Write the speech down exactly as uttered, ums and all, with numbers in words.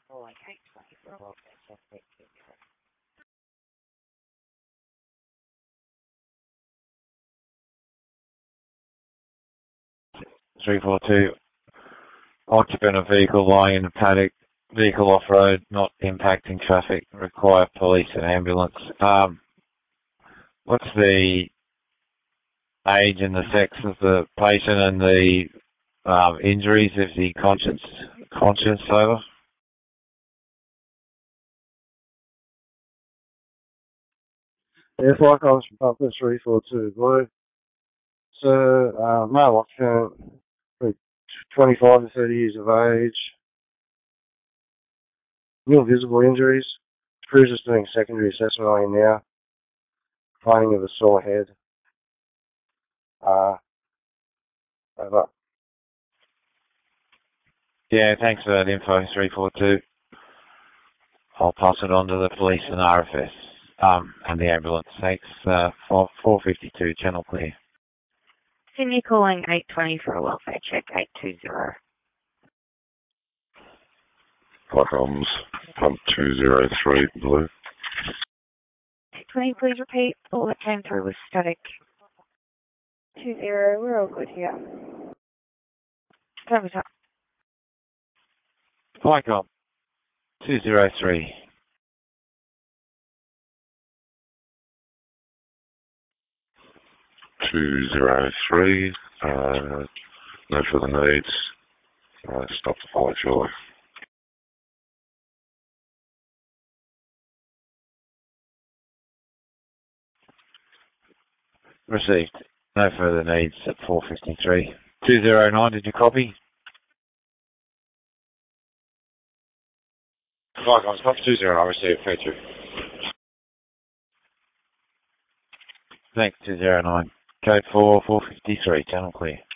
calling eight twenty for a welfare check eight two zero. three four two, occupant of vehicle lying in the paddock, vehicle off-road, not impacting traffic, require police and ambulance. Um, what's the age and the sex of the patient and the um, injuries? Is he conscious, conscious over? Yeah, Flight College from Papa three four two Blue. So, uh, male occupant, twenty-five to thirty years of age, no visible injuries. Cruiser's doing secondary assessment on him now. Complaining of a sore head. Uh, over. Yeah, thanks for that info, three four two. I'll pass it on to the police and R F S um, and the ambulance. Thanks. Uh, four fifty-two, channel clear. Continue calling eight twenty for a welfare check, eight two zero. Blackholms, pump two zero three, Blue. eight twenty, please repeat. All that came through was static. two zero, we're all good here. Time is up. Blackholm, two zero three. two zero three, uh, no further needs. Uh, stop the flight shortly. Received. No further needs at four fifty-three. two zero nine, did you copy? Blackholm, stop two zero, I received. Thank you. Thanks, two zero nine. Code four, four fifty-three, channel clear.